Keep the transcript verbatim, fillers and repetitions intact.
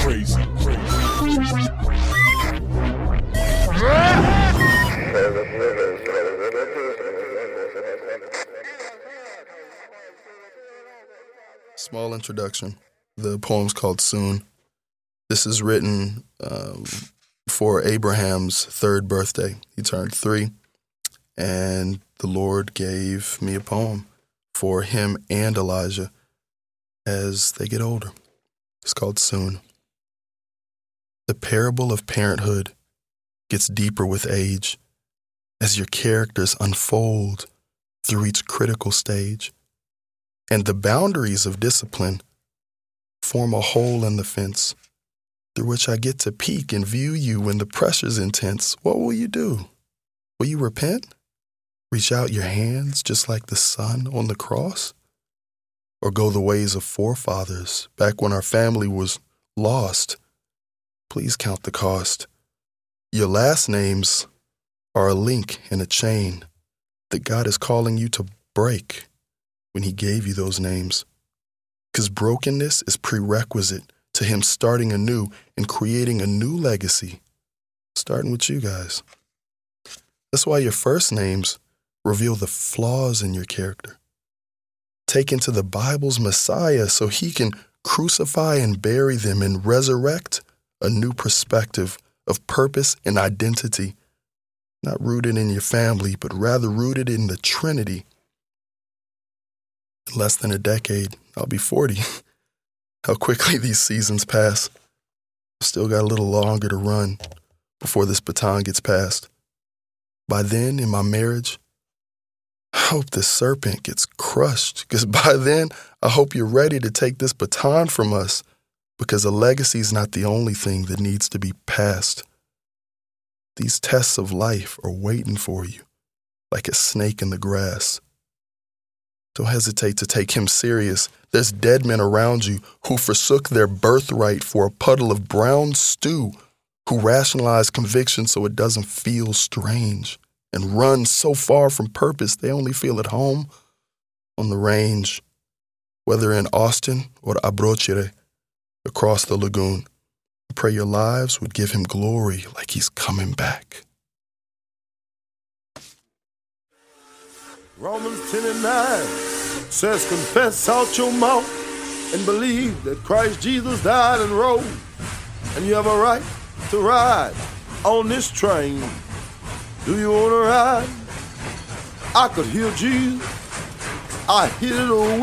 crazy, crazy. Small introduction. The poem's called Soon. This is written um, for Abraham's third birthday. He turned three, and the Lord gave me a poem for him and Elijah as they get older. It's called Soon. The parable of parenthood gets deeper with age as your characters unfold through each critical stage, and the boundaries of discipline form a hole in the fence through which I get to peek and view you when the pressure's intense. What will you do? Will you repent? Reach out your hands just like the Son on the cross? Or go the ways of forefathers back when our family was lost? Please count the cost. Your last names are a link in a chain that God is calling you to break when he gave you those names. Because brokenness is prerequisite to him starting anew and creating a new legacy, starting with you guys. That's why your first names reveal the flaws in your character. Taken to the Bible's Messiah so he can crucify and bury them and resurrect a new perspective of purpose and identity, not rooted in your family, but rather rooted in the Trinity. In less than a decade, I'll be forty. How quickly these seasons pass. I've still got a little longer to run before this baton gets passed. By then, in my marriage, I hope this serpent gets crushed, because by then, I hope you're ready to take this baton from us, because a legacy is not the only thing that needs to be passed. These tests of life are waiting for you, like a snake in the grass. Don't hesitate to take him serious. There's dead men around you who forsook their birthright for a puddle of brown stew, who rationalize conviction so it doesn't feel strange, and run so far from purpose they only feel at home on the range, whether in Austin or Abrochire, across the lagoon. I pray your lives would give him glory like he's coming back. Romans ten and nine says, confess out your mouth and believe that Christ Jesus died and rose, and you have a right to ride on this train. Do you want to ride? I could hear Jesus. I hear the